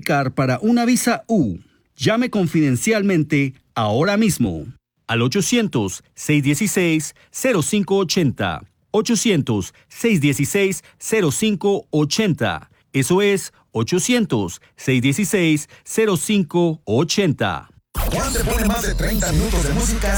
aplicar para una visa U. Llame confidencialmente ahora mismo al 800-616-0580. 800-616-0580. Eso es 800-616-0580. Juan te pone más de 30 minutos de música